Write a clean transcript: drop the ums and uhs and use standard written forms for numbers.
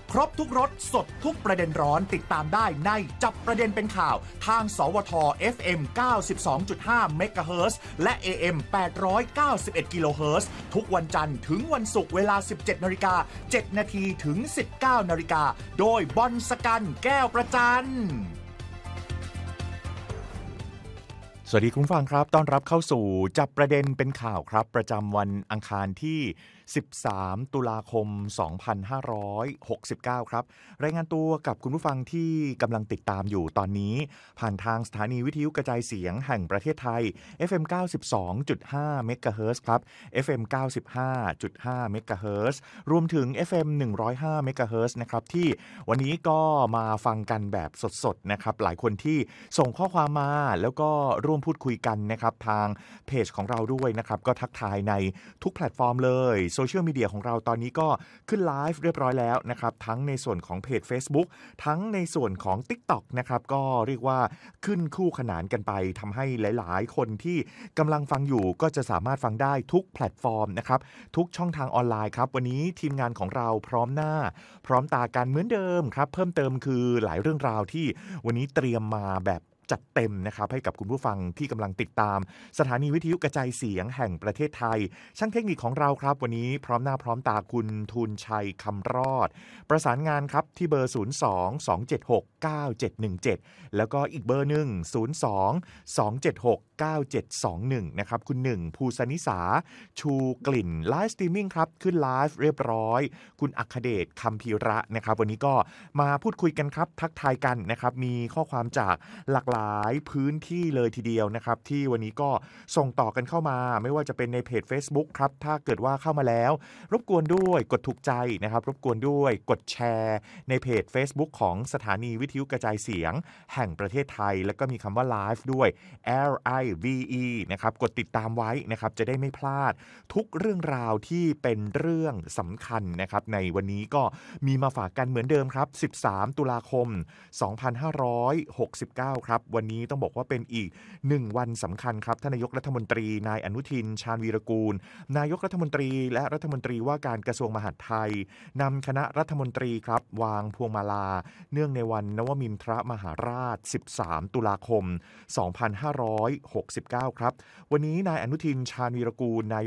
ครบทุกรสสดทุกประเด็นร้อนติดตามได้ในจับประเด็นเป็นข่าวทางสวท FM 92.5 เมกะเฮิรตซ์และ AM 891 กิโลเฮิรตซ์ทุกวันจันทร์ถึงวันศุกร์เวลา 17:07 น.ถึง 19:00 น.โดยบอลสกันแก้วประจันสวัสดีคุณผู้ฟังครับต้อนรับเข้าสู่จับประเด็นเป็นข่าวครับประจำวันอังคารที่13 ตุลาคม 2569 ครับรายงานตัวกับคุณผู้ฟังที่กำลังติดตามอยู่ตอนนี้ผ่านทางสถานีวิทยุกระจายเสียงแห่งประเทศไทย FM 92.5 เมกะเฮิรตซ์ครับ FM 95.5 เมกะเฮิรตซ์รวมถึง FM 105 เมกะเฮิรตซ์นะครับที่วันนี้ก็มาฟังกันแบบสดๆนะครับหลายคนที่ส่งข้อความมาแล้วก็ร่วมพูดคุยกันนะครับทางเพจของเราด้วยนะครับก็ทักทายในทุกแพลตฟอร์มเลยโซเชียลมีเดียของเราตอนนี้ก็ขึ้นไลฟ์เรียบร้อยแล้วนะครับทั้งในส่วนของเพจ Facebook ทั้งในส่วนของ TikTok นะครับก็เรียกว่าขึ้นคู่ขนานกันไปทำให้หลายๆคนที่กำลังฟังอยู่ก็จะสามารถฟังได้ทุกแพลตฟอร์มนะครับทุกช่องทางออนไลน์ครับวันนี้ทีมงานของเราพร้อมหน้าพร้อมตากันเหมือนเดิมครับเพิ่มเติมคือหลายเรื่องราวที่วันนี้เตรียมมาแบบจัดเต็มนะครับให้กับคุณผู้ฟังที่กำลังติดตามสถานีวิทยุกระจายเสียงแห่งประเทศไทยช่างเทคนิคของเราครับวันนี้พร้อมหน้าพร้อมตาคุณทูลชัยคำรอดประสานงานครับที่เบอร์ 02-276-9717 แล้วก็อีกเบอร์หนึ่ง 02-276-9721 นะครับคุณหนึ่งภูสนิสาชูกลิ่นไลฟ์สตรีมมิ่งครับขึ้นไลฟ์เรียบร้อยคุณอัคเดชคำพีระนะครับวันนี้ก็มาพูดคุยกันครับทักทายกันนะครับมีข้อความจากหลากหลายพื้นที่เลยทีเดียวนะครับที่วันนี้ก็ส่งต่อกันเข้ามาไม่ว่าจะเป็นในเพจ Facebook ครับถ้าเกิดว่าเข้ามาแล้วรบกวนด้วยกดถูกใจนะครับรบกวนด้วยกดแชร์ในเพจ Facebook ของสถานีวิทยุกระจายเสียงแห่งประเทศไทยแล้วก็มีคำว่า Live ด้วย LIVE นะครับกดติดตามไว้นะครับจะได้ไม่พลาดทุกเรื่องราวที่เป็นเรื่องสำคัญนะครับในวันนี้ก็มีมาฝากกันเหมือนเดิมครับ13 ตุลาคม 2569 ครับวันนี้ต้องบอกว่าเป็นอีก1วันสำคัญครับท่านนายกรัฐมนตรีนายอนุทินชาญวีรกูลนายกรัฐมนตรีและรัฐมนตรีว่าการกระทรวงมหาดไทยนำคณะรัฐมนตรีครับวางพวงมาลาเนื่องในวันนวมินทรมหาราช13 ตุลาคม 2569 ครับวันนี้นายอนุทินชาญวีรกูลนาย